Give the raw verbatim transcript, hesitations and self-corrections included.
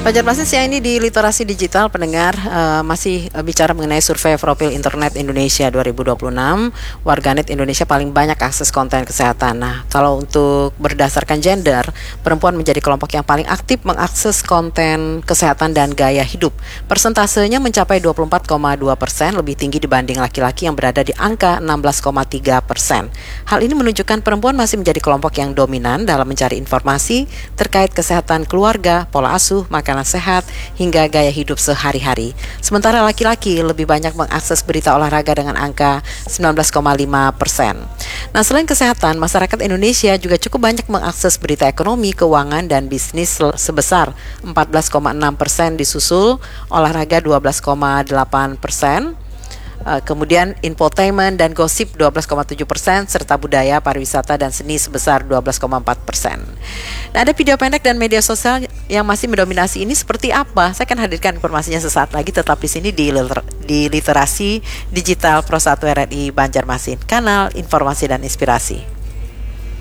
Banjarmasin siang ini di Literasi Digital pendengar uh, masih uh, bicara mengenai survei profil internet Indonesia dua ribu dua puluh enam. Warganet Indonesia paling banyak akses konten kesehatan. Nah, kalau untuk berdasarkan gender, perempuan menjadi kelompok yang paling aktif mengakses konten kesehatan dan gaya hidup. Persentasenya mencapai dua puluh empat koma dua persen, lebih tinggi dibanding laki-laki yang berada di angka enam belas koma tiga persen. Hal ini menunjukkan perempuan masih menjadi kelompok yang dominan dalam mencari informasi terkait kesehatan keluarga, pola asuh, makanan sehat, hingga gaya hidup sehari-hari. Sementara laki-laki lebih banyak mengakses berita olahraga dengan angka sembilan belas koma lima persen. Nah, selain kesehatan, masyarakat Indonesia juga cukup banyak mengakses berita ekonomi, keuangan, dan bisnis sebesar empat belas koma enam persen, disusul olahraga dua belas koma delapan persen. Uh, kemudian infotainment dan gosip dua belas koma tujuh persen, serta budaya, pariwisata, dan seni sebesar dua belas koma empat persen. Nah, ada video pendek dan media sosial yang masih mendominasi ini seperti apa? Saya akan hadirkan informasinya sesaat lagi, tetap di sini di, liter- di Literasi Digital Pro satu R R I Banjarmasin, kanal informasi dan inspirasi.